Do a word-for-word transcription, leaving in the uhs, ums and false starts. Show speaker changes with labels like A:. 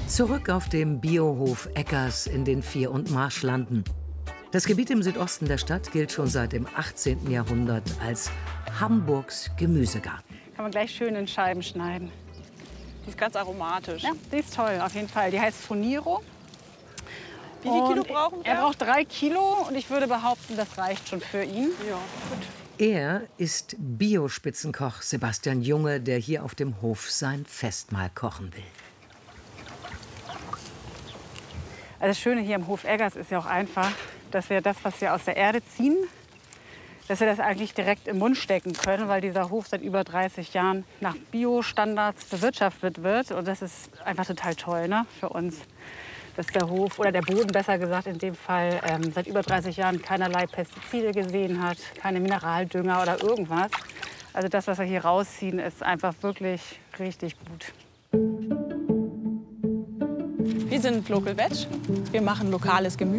A: Zurück auf dem Biohof Eckers in den Vier- und Marschlanden. Das Gebiet im Südosten der Stadt gilt schon seit dem achtzehnten Jahrhundert als Hamburgs Gemüsegarten.
B: Kann man gleich schön in Scheiben schneiden.
C: Die ist ganz aromatisch.
B: Ja, die ist toll, auf jeden Fall. Die heißt Foniro.
C: Wie viel Kilo
B: Und
C: brauchen wir?
B: Er braucht drei Kilo und ich würde behaupten, das reicht schon für ihn.
C: Ja, gut.
A: Er ist Biospitzenkoch Sebastian Junge, der hier auf dem Hof sein Festmahl kochen will.
B: Also das Schöne hier am Hof Eggers ist ja auch einfach, dass wir das, was wir aus der Erde ziehen, dass wir das eigentlich direkt im Mund stecken können, weil dieser Hof seit über dreißig Jahren nach Bio-Standards bewirtschaftet wird. Und das ist einfach total toll, ne, für uns, dass der Hof, oder der Boden besser gesagt in dem Fall, ähm, seit über dreißig Jahren keinerlei Pestizide gesehen hat, keine Mineraldünger oder irgendwas. Also das, was wir hier rausziehen, ist einfach wirklich richtig gut.
C: Wir sind Local Veg. Wir machen lokales Gemüse.